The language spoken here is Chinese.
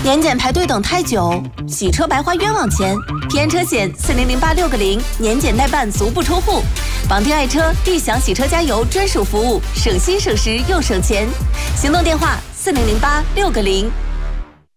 年检排队等太久，洗车白花冤枉钱。平安车险400860，年检代办足不出户。绑定爱车，立享洗车加油专属服务，省心省时又省钱。行动电话400860。